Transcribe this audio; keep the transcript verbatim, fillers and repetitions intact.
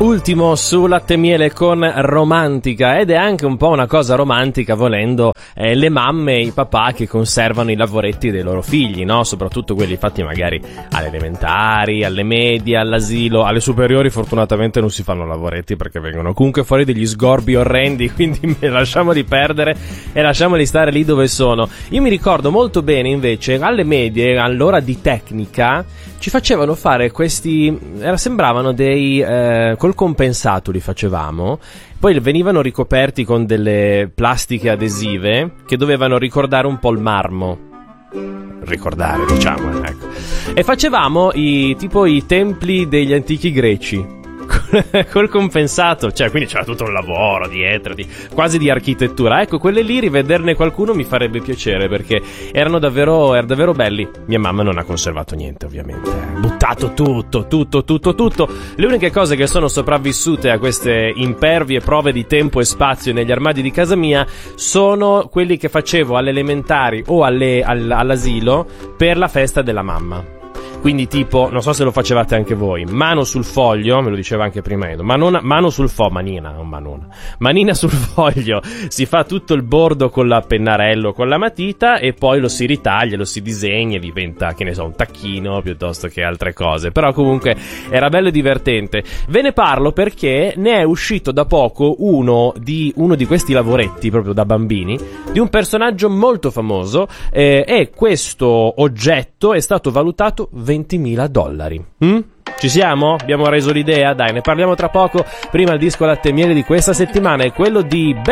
Ultimo su Latte e Miele con Romantica, ed è anche un po' una cosa romantica, volendo, eh, le mamme e i papà che conservano i lavoretti dei loro figli, no? Soprattutto quelli fatti magari alle elementari, alle medie, all'asilo. Alle superiori fortunatamente non si fanno lavoretti perché vengono comunque fuori degli sgorbi orrendi, quindi lasciamoli perdere e lasciamoli stare lì dove sono. Io mi ricordo molto bene invece alle medie, all'ora di tecnica, ci facevano fare questi, era, sembravano dei, eh, col compensato li facevamo, poi venivano ricoperti con delle plastiche adesive che dovevano ricordare un po' il marmo. Ricordare, diciamo, ecco. E facevamo i, tipo i templi degli antichi greci. Col compensato, cioè, quindi c'era tutto un lavoro dietro, di, quasi di architettura. Ecco, quelle lì, rivederne qualcuno mi farebbe piacere, perché erano davvero, erano davvero belli. Mia mamma non ha conservato niente, ovviamente, ha buttato tutto, tutto, tutto, tutto. Le uniche cose che sono sopravvissute a queste impervie prove di tempo e spazio negli armadi di casa mia sono quelli che facevo alle elementari o alle, all, all'asilo per la festa della mamma. Quindi tipo, non so se lo facevate anche voi, mano sul foglio, me lo diceva anche prima Edo, manona, mano sul foglio, manina, non manona, manina sul foglio, si fa tutto il bordo con la pennarello, con la matita, e poi lo si ritaglia, lo si disegna e diventa, che ne so, un tacchino piuttosto che altre cose. Però comunque era bello e divertente. Ve ne parlo perché ne è uscito da poco uno di, uno di questi lavoretti, proprio da bambini, di un personaggio molto famoso, eh, e questo oggetto è stato valutato ventimila dollari. Mm? Ci siamo? Abbiamo reso l'idea? Dai, ne parliamo tra poco. Prima il disco Latte e Miele di questa settimana è quello di